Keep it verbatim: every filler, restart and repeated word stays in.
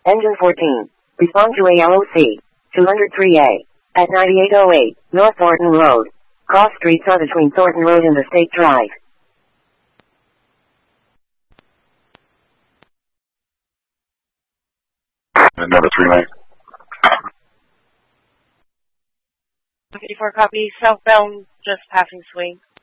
Engine fourteen. Respond to A L O C. two oh three A. At ninety-eight oh eight, North Thornton Road. Cross streets are between Thornton Road and the State Drive. Number three lane. fifty-four copy, southbound, just passing swing.